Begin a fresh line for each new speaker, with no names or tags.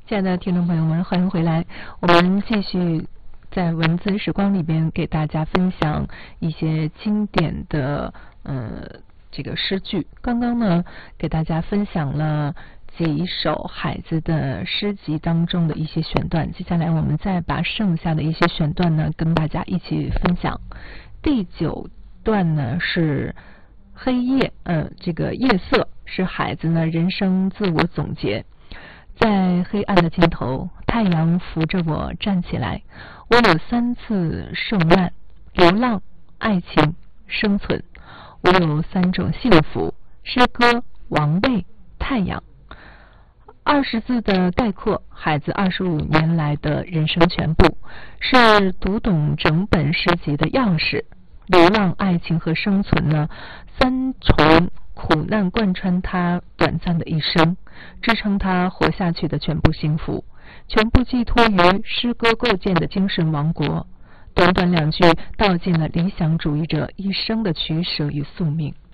亲爱的听众朋友们，欢迎回来。我们继续在文字时光里边给大家分享一些经典的这个诗句。刚刚呢，给大家分享了几首海子的诗集当中的一些选段，接下来我们再把剩下的一些选段呢跟大家一起分享。第9段呢是黑夜，这个夜色是海子呢人生自我总结。在黑暗的尽头，太阳扶着我站起来。我有3次受难：流浪、爱情、生存。我有3种幸福：诗歌、王位、太阳。20字的概括，海子25年来的人生全部，是读懂整本诗集的钥匙。流浪、爱情和生存呢，3重苦难贯穿他短暂的一生，支撑他活下去的全部幸福，全部寄托于诗歌构建的精神王国。短短2句道尽了理想主义者一生的取舍与宿命。